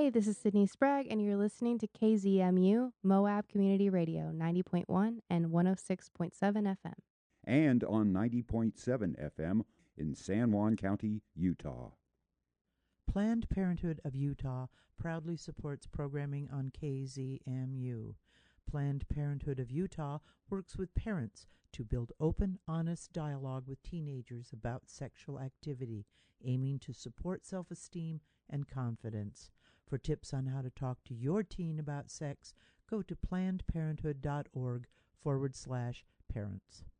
Hey, this is Sydney Sprague, and you're listening to KZMU, Moab Community Radio, 90.1 and 106.7 FM. And on 90.7 FM in San Juan County, Utah. Planned Parenthood of Utah proudly supports programming on KZMU. Planned Parenthood of Utah works with parents to build open, honest dialogue with teenagers about sexual activity, aiming to support self-esteem and confidence. For tips on how to talk to your teen about sex, go to plannedparenthood.org/parents.